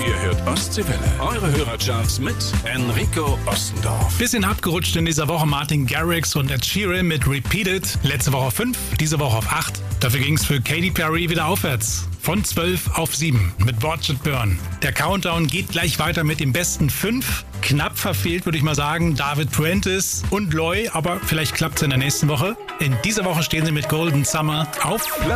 Ihr hört Ostseewelle. Eure Hörercharts mit Enrico Ostendorf. Bisschen abgerutscht in dieser Woche Martin Garrix und Ed Sheeran mit Repeated. Letzte Woche auf 5, diese Woche auf 8. Dafür ging es für Katy Perry wieder aufwärts. Von 12 auf 7 mit Watch It Burn. Der Countdown geht gleich weiter mit den besten 5. Knapp verfehlt, würde ich mal sagen, David Prentice und Loy, aber vielleicht klappt es in der nächsten Woche. In dieser Woche stehen sie mit Golden Summer auf